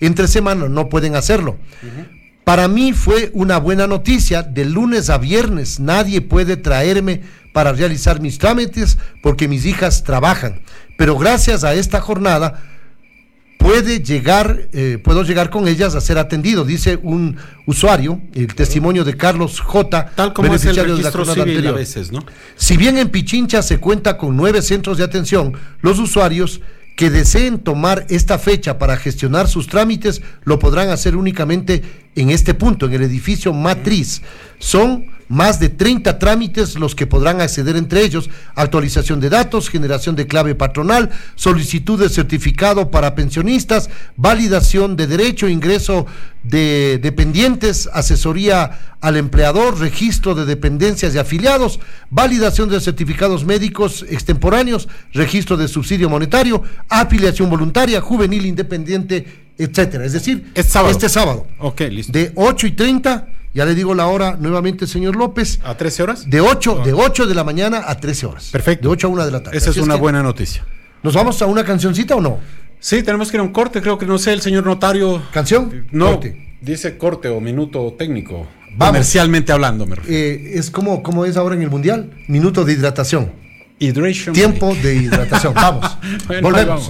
entre semana no pueden hacerlo. Para mí fue una buena noticia. De lunes a viernes nadie puede traerme para realizar mis trámites porque mis hijas trabajan. Pero gracias a esta jornada puedo llegar con ellas a ser atendido, dice un usuario, el testimonio de Carlos J., tal como es el registro civil anterior. A veces, ¿no? Si bien en Pichincha se cuenta con 9 centros de atención, los usuarios que deseen tomar esta fecha para gestionar sus trámites lo podrán hacer únicamente en este punto, en el edificio matriz. Son más de 30 trámites los que podrán acceder, entre ellos actualización de datos, generación de clave patronal, solicitud de certificado para pensionistas, validación de derecho, ingreso de dependientes, asesoría al empleador, registro de dependencias y afiliados, validación de certificados médicos extemporáneos, registro de subsidio monetario, afiliación voluntaria, juvenil independiente, etcétera. Es decir, este sábado. Ok, listo. De 8:30. Ya le digo la hora nuevamente, señor López. ¿A 13 horas? De 8 de la mañana a 13 horas. Perfecto. De 8 a 1 de la tarde. Esa es una buena noticia. ¿Nos vamos a una cancioncita o no? Sí, tenemos que ir a un corte. Creo que no sé, el señor notario. ¿Canción? No, corte. Dice corte o minuto técnico. Vamos. Comercialmente hablando, me refiero. Es como es ahora en el Mundial. Minuto de hidratación. Hydration Tiempo break. de hidratación. Vamos. Bueno, volvemos.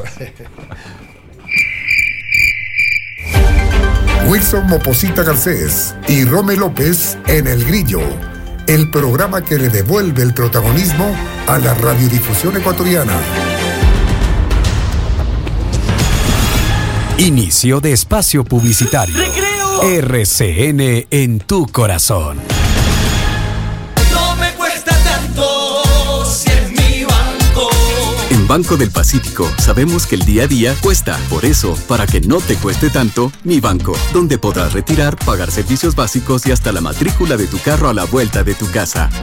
Wilson Moposita Garcés y Rome López en El Grillo, el programa que le devuelve el protagonismo a la radiodifusión ecuatoriana. Inicio de espacio publicitario. ¡Recreo! RCN en tu corazón. No me cuesta tanto si es mi banco. En Banco del Pacífico sabemos que el día a día cuesta. Por eso, para que no te cueste tanto, Mi Banco, donde podrás retirar, pagar servicios básicos y hasta la matrícula de tu carro a la vuelta de tu casa.